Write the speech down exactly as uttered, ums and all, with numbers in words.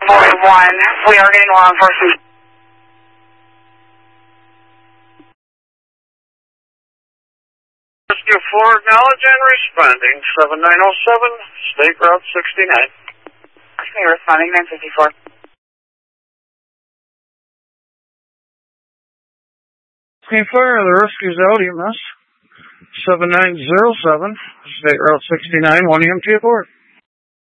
one, we are getting law enforcement. Rescue four, acknowledge and responding. seven nine oh seven, State Route sixty-nine. Okay, responding nine fifty-four. Team Fire, the rescue's out, E M S. seven nine zero seven, State Route sixty-nine, one E M T aboard.